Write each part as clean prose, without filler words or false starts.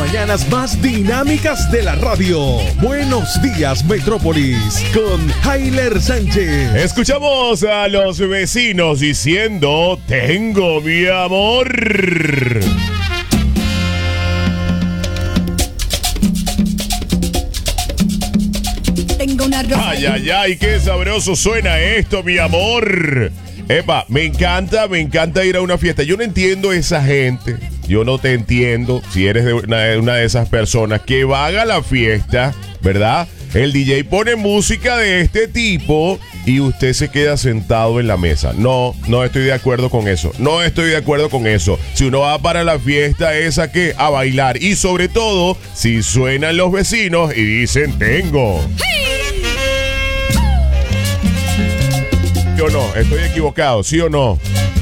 mañanas más dinámicas de la radio. Buenos días, Metrópolis, con Jailer Sánchez. Escuchamos a los vecinos diciendo: tengo mi amor. Ay, ay, ay, qué sabroso suena esto, mi amor. Epa, me encanta ir a una fiesta. Yo no entiendo esa gente. Yo no te entiendo si eres de una de esas personas que van a la fiesta, ¿verdad? El DJ pone música de este tipo y usted se queda sentado en la mesa. No estoy de acuerdo con eso. No estoy de acuerdo con eso. Si uno va para la fiesta esa que a bailar, y sobre todo si suenan los vecinos y dicen tengo. ¿Sí o no? ¿Estoy equivocado? ¿Sí o no?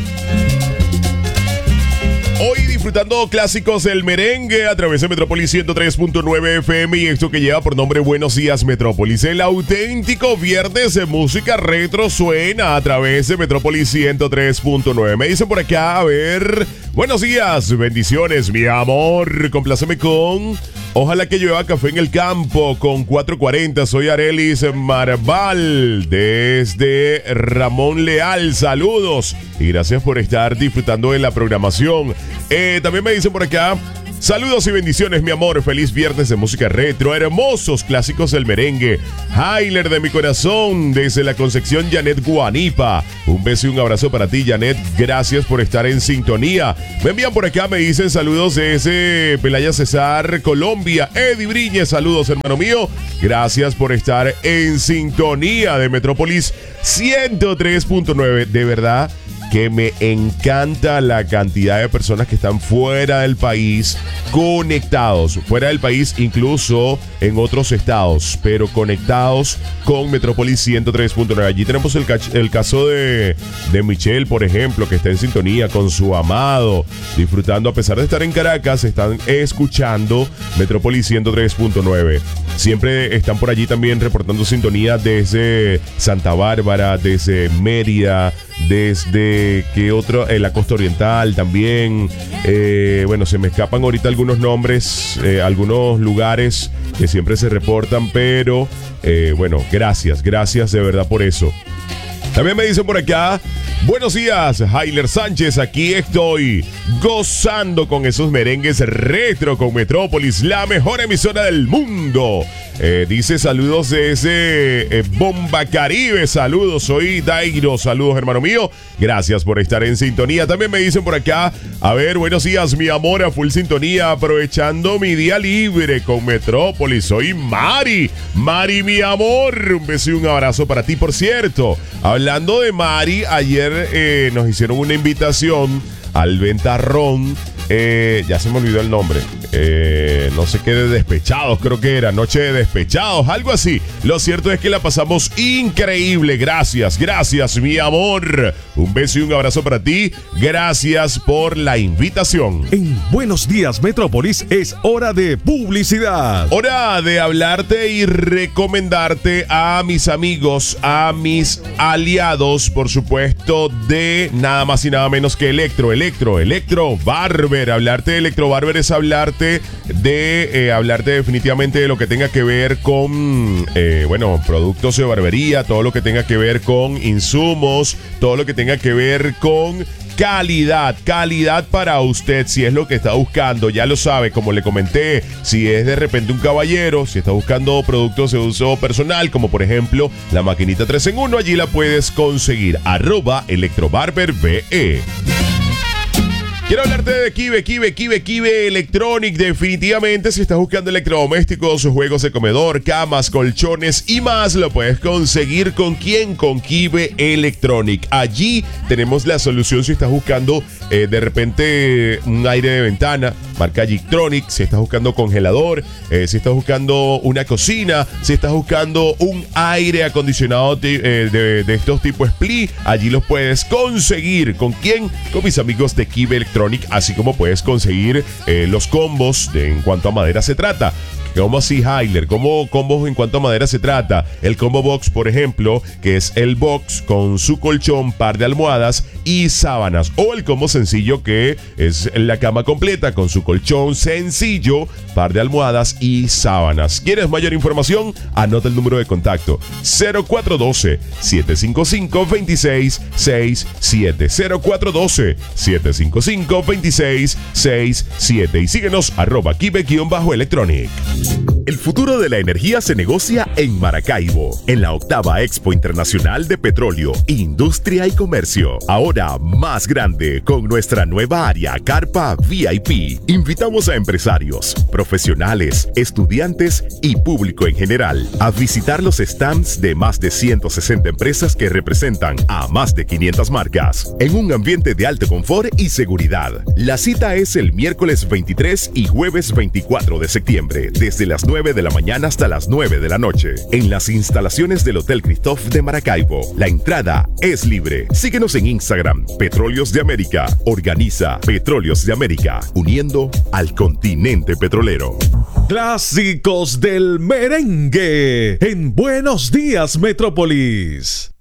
Hoy disfrutando clásicos del merengue a través de Metrópolis 103.9 FM y esto que lleva por nombre Buenos Días Metrópolis. El auténtico viernes de música retro suena a través de Metrópolis 103.9. Me dicen por acá, a ver, buenos días, bendiciones, mi amor. Compláceme con Ojalá que llueva café en el campo con 440. Soy Arelis Marval desde Ramón Leal. Saludos y gracias por estar disfrutando de la programación. También me dicen por acá: saludos y bendiciones, mi amor. Feliz viernes de música retro. Hermosos clásicos del merengue. Jailer de mi corazón, desde la Concepción, Janet Guanipa. Un beso y un abrazo para ti, Janet. Gracias por estar en sintonía. Me envían por acá, me dicen saludos desde Pelaya Cesar, Colombia. Eddie Briñez, saludos, hermano mío. Gracias por estar en sintonía de Metrópolis 103.9. De verdad que me encanta la cantidad de personas que están fuera del país, conectados, fuera del país, incluso en otros estados, pero conectados con Metrópolis 103.9. Allí tenemos el caso de Michelle, por ejemplo, que está en sintonía con su amado, disfrutando, a pesar de estar en Caracas, están escuchando Metrópolis 103.9. Siempre están por allí también reportando sintonía desde Santa Bárbara, desde Mérida, desde la costa oriental también. Bueno, se me escapan ahorita algunos nombres, algunos lugares que siempre se reportan, pero bueno, gracias de verdad por eso. También me dicen por acá: buenos días, Jailer Sánchez, aquí estoy gozando con esos merengues retro con Metrópolis, la mejor emisora del mundo. Dice saludos desde Bomba Caribe, saludos, soy Dairo, saludos, hermano mío, gracias por estar en sintonía. También me dicen por acá, a ver, buenos días, mi amor, a full sintonía, aprovechando mi día libre con Metrópolis, soy Mari, mi amor, un beso y un abrazo para ti. Por cierto, hablando de Mari, ayer nos hicieron una invitación al Ventarrón. Ya se me olvidó el nombre. No sé qué, de Despechados, creo que era Noche de Despechados, algo así. Lo cierto es que la pasamos increíble. Gracias, mi amor. Un beso y un abrazo para ti. Gracias por la invitación. En Buenos Días Metrópolis es hora de publicidad. Hora de hablarte y recomendarte a mis amigos, a mis aliados, por supuesto, de nada más y nada menos que Electro Barber. Hablarte de Electro Barber es hablarte definitivamente de lo que tenga que ver con productos de barbería, todo lo que tenga que ver con insumos, todo lo que tenga que ver con calidad para usted, si es lo que está buscando. Ya lo sabe, como le comenté, si es de repente un caballero, si está buscando productos de uso personal, como por ejemplo la maquinita 3 en 1, allí la puedes conseguir, @electrobarberbe. Quiero hablarte de Kibe Electronic. Definitivamente, si estás buscando electrodomésticos, juegos de comedor, camas, colchones y más, lo puedes conseguir ¿con quién? Con Kibe Electronic. Allí tenemos la solución si estás buscando de repente un aire de ventana, marca Gictronic, si estás buscando congelador, si estás buscando una cocina, si estás buscando un aire acondicionado de estos tipos Split, allí los puedes conseguir. ¿Con quién? Con mis amigos de Kibe Electronic, así como puedes conseguir los combos en cuanto a madera se trata. ¿Cómo así, Hailer? ¿Cómo combos en cuanto a madera se trata? El combo box, por ejemplo, que es el box con su colchón, par de almohadas y sábanas. O el combo sencillo, que es la cama completa con su colchón sencillo, par de almohadas y sábanas. ¿Quieres mayor información? Anota el número de contacto: 0412-755-2667. 0412-755-2667. Y síguenos @kibe_electronic. El futuro de la energía se negocia en Maracaibo, en la 8ª Expo Internacional de Petróleo, Industria y Comercio. Ahora más grande, con nuestra nueva área Carpa VIP. Invitamos a empresarios, profesionales, estudiantes y público en general a visitar los stands de más de 160 empresas que representan a más de 500 marcas, en un ambiente de alto confort y seguridad. La cita es el miércoles 23 y jueves 24 de septiembre, desde las 9 de la mañana hasta las 9 de la noche, en las instalaciones del Hotel Christoph de Maracaibo. La entrada es libre. Síguenos en Instagram, Petróleos de América. Organiza Petróleos de América, uniendo al continente petrolero. Clásicos del merengue en Buenos Días, Metrópolis.